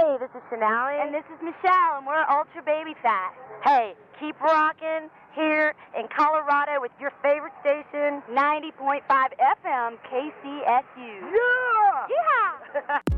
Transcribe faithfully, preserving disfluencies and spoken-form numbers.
Hey, this is Sonali. And this is Michelle, and we're Ultra Baby Fat. Hey, keep rocking here in Colorado with your favorite station, ninety point five F M K C S U. Yeah! Yeah!